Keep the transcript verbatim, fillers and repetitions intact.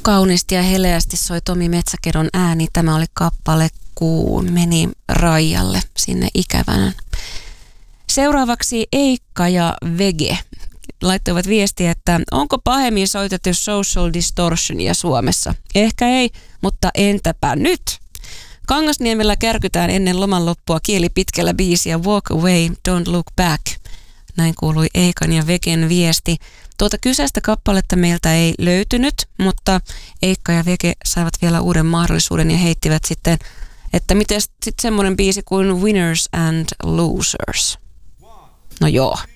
kauniisti ja heleästi soi Tomi Metsäkedon ääni. Tämä oli kappale Kuu meni Raijalle sinne ikävänä. Seuraavaksi Eikka ja Vege laittoivat viestiä, että onko pahemmin soitettu Social Distortionia Suomessa? Ehkä ei, mutta entäpä nyt? Kangasniemellä kärkytään ennen loman loppua kieli pitkällä biisiä Walk Away, Don't Look Back. Näin kuului Eikan ja Vegen viesti. Tuota kyseistä kappaletta meiltä ei löytynyt, mutta Eikka ja Vege saivat vielä uuden mahdollisuuden ja heittivät sitten, että miten sitten semmoinen biisi kuin Winners and Losers. No joo.